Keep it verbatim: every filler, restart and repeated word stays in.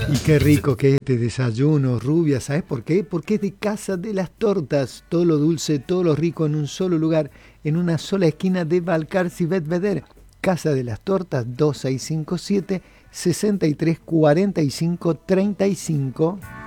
Y qué rico que es este desayuno, Rubia, ¿sabes por qué? Porque es de Casa de las Tortas, todo lo dulce, todo lo rico en un solo lugar, en una sola esquina de Balcarce y Betvedere. Casa de las Tortas, dos seis cinco siete, seis tres cuatro cinco tres cinco.